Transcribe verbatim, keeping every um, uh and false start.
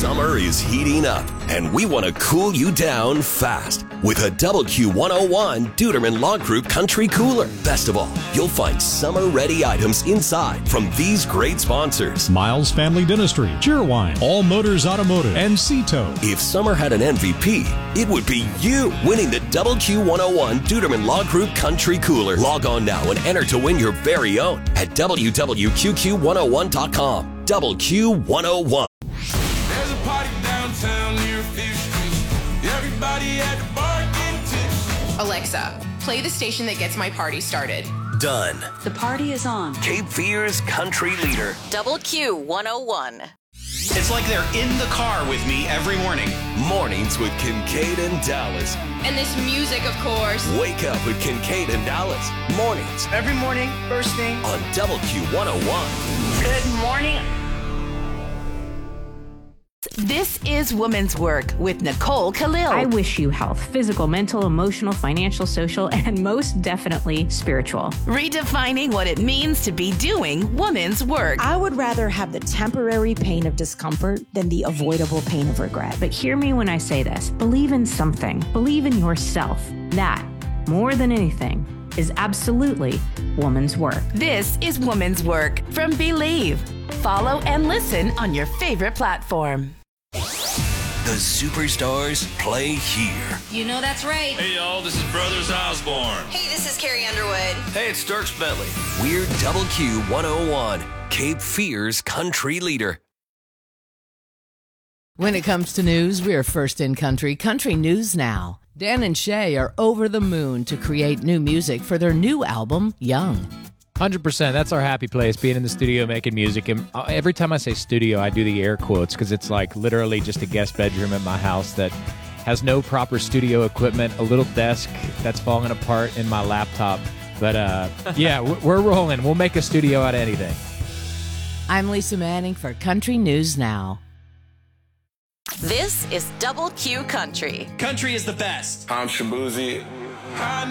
Summer is heating up, and we want to cool you down fast with a Double Q one oh one Duderman Law Group Country Cooler. Best of all, you'll find summer-ready items inside from these great sponsors: Miles Family Dentistry, Cheerwine, All Motors Automotive, and Cito. If summer had an M V P, it would be you winning the Double Q one oh one Duderman Law Group Country Cooler. Log on now and enter to win your very own at w w w dot q q one oh one dot com. Double Q one oh one. There's a party downtown near Fifth Street. Everybody at the bar getting tips. Alexa, play the station that gets my party started. Done. The party is on. Cape Fear's country leader. Double Q one oh one. It's like they're in the car with me every morning. Mornings with Kincaid and Dallas. And this music, of course. Wake up with Kincaid and Dallas. Mornings Every morning, first thing. on Double Q one oh one. Good morning. This is Women's Work with Nicole Khalil. I wish you health, physical, mental, emotional, financial, social, and most definitely spiritual. Redefining what it means to be doing women's work. I would rather have the temporary pain of discomfort than the avoidable pain of regret. But hear me when I say this. Believe in something. Believe in yourself. That, more than anything, is absolutely woman's work. This is Women's Work from Believe. Follow and listen on your favorite platform. The superstars play here. You know that's right. Hey, y'all, this is Brothers Osborne. Hey, this is Carrie Underwood. Hey, it's Dierks Bentley. We're Double Q one oh one, Cape Fear's country leader. When it comes to news, we're first in country. Country News Now. Dan and Shay are over the moon to create new music for their new album, Young. one hundred percent. That's our happy place, being in the studio making music. And every time I say studio, I do the air quotes because it's like literally just a guest bedroom at my house that has no proper studio equipment, a little desk that's falling apart in my laptop. But uh, yeah, we're rolling. We'll make a studio out of anything. I'm Lisa Manning for Country News Now. This is Double Q Country. Country is the best. I'm Shabuzi. I